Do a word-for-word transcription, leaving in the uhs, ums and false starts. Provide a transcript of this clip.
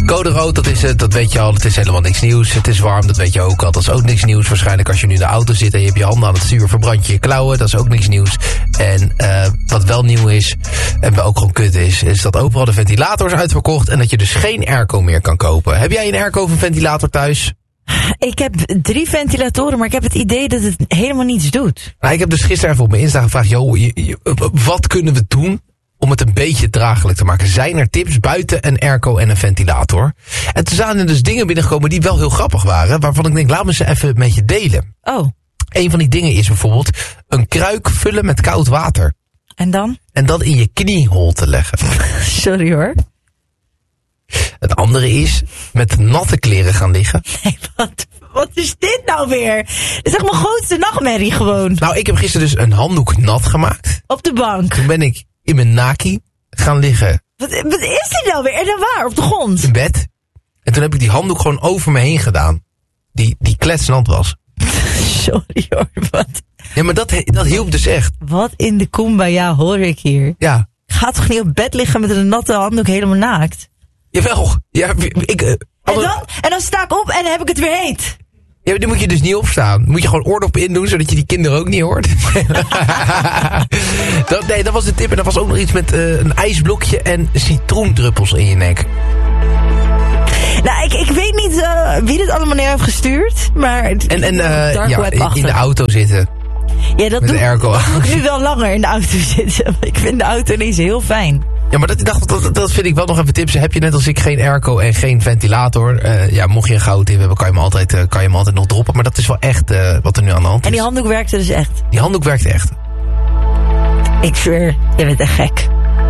Code rood, dat, is, dat weet je al, het is helemaal niks nieuws. Het is warm, dat weet je ook al. Dat is ook niks nieuws. Waarschijnlijk als je nu in de auto zit en je hebt je handen aan het stuur, verbrand je je klauwen. Dat is ook niks nieuws. En uh, wat wel nieuw is, en wat ook gewoon kut is, is dat overal de ventilator is uitverkocht en dat je dus geen airco meer kan kopen. Heb jij een airco of een ventilator thuis? Ik heb drie ventilatoren, maar ik heb het idee dat het helemaal niets doet. Nou, ik heb dus gisteren even op mijn Insta gevraagd, joh, je, je, wat kunnen we doen om het een beetje draaglijk te maken? Zijn er tips buiten een airco en een ventilator? En toen zijn er dus dingen binnengekomen die wel heel grappig waren, waarvan ik denk, laat me ze even met je delen. Oh. Een van die dingen is bijvoorbeeld een kruik vullen met koud water. En dan? En dat in je knieholte leggen. Sorry hoor. Het andere is met natte kleren gaan liggen. Nee, wat, wat is dit nou weer? Dit is echt mijn grootste nachtmerrie gewoon. Nou, ik heb gisteren dus een handdoek nat gemaakt. Op de bank. Toen ben ik in mijn naki gaan liggen. Wat, wat is dit nou weer? En dan waar? Op de grond? In bed. En toen heb ik die handdoek gewoon over me heen gedaan. Die, die kletsnat was. Sorry hoor, wat? Ja, maar dat, dat hielp dus echt. Wat in de kumbaya hoor ik hier? Ja. Ga toch niet op bed liggen met een natte handdoek helemaal naakt? Jawel. Ja, ik, uh, en, dan, en dan sta ik op en dan heb ik het weer heet. Ja, maar dan moet je dus niet opstaan. Dan moet je gewoon oordop in doen, zodat je die kinderen ook niet hoort. dat, nee, dat was de tip. En dat was ook nog iets met uh, een ijsblokje en citroendruppels in je nek. Nou, ik, ik weet niet uh, wie dit allemaal neer heeft gestuurd, maar... En, en uh, ja, in de auto zitten. Ja, dat met doe, de airco dat doe ik nu wel langer in de auto zitten. Ik vind de auto ineens heel fijn. Ja, maar dat, dacht, dat, dat vind ik wel nog even tips. Heb je net als ik geen airco en geen ventilator? Uh, ja, mocht je een gouden tip hebben, kan je, hem altijd, uh, kan je hem altijd nog droppen. Maar dat is wel echt uh, wat er nu aan de hand is. En die handdoek werkte dus echt? Die handdoek werkte echt. Ik zweer, je bent echt gek.